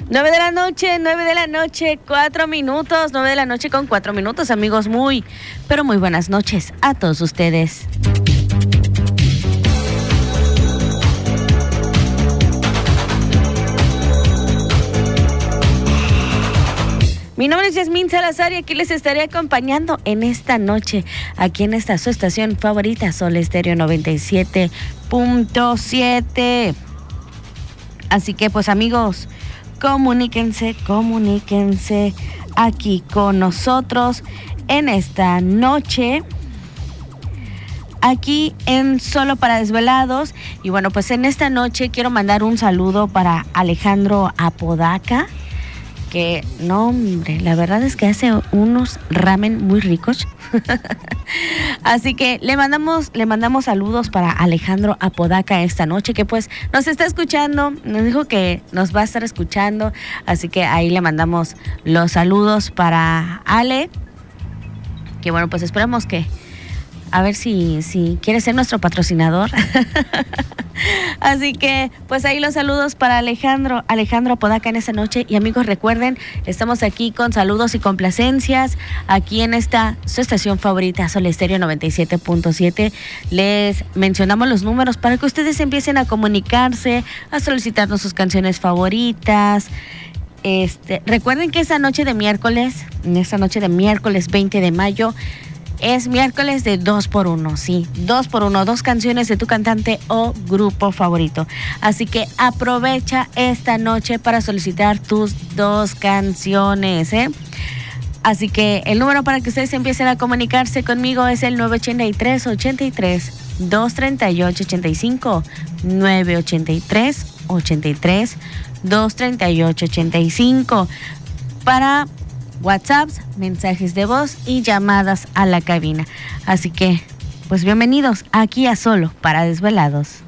9:04 9:04 9:04 amigos. Muy, pero muy buenas noches a todos ustedes. Mi nombre es Yasmín Salazar y aquí les estaré acompañando en esta noche, aquí en esta su estación favorita, Sol Estéreo 97.7. Así que pues amigos, comuníquense aquí con nosotros en esta noche, aquí en Solo para Desvelados. Y bueno, pues en esta noche quiero mandar un saludo para Alejandro Apodaca, que no hombre, la verdad es que hace unos ramen muy ricos. Así que le mandamos saludos para Alejandro Apodaca esta noche, que pues nos está escuchando, nos dijo que nos va a estar escuchando, así que ahí le mandamos los saludos para Ale, que bueno, pues esperamos que a ver si quiere ser nuestro patrocinador. Así que pues ahí los saludos para Alejandro Apodaca en esta noche. Y amigos, recuerden, estamos aquí con saludos y complacencias aquí en esta su estación favorita, Sol Estéreo 97.7. Les mencionamos los números para que ustedes empiecen a comunicarse, a solicitarnos sus canciones favoritas. Recuerden que esta noche de miércoles 20 de mayo, es miércoles de 2x1, sí, 2x1, 2 canciones de tu cantante o grupo favorito. Así que aprovecha esta noche para solicitar tus 2 canciones, ¿eh? Así que el número para que ustedes empiecen a comunicarse conmigo es el 983-238-85, 983-238-85, para WhatsApps, mensajes de voz y llamadas a la cabina. Así que, pues bienvenidos aquí a Solo para Desvelados.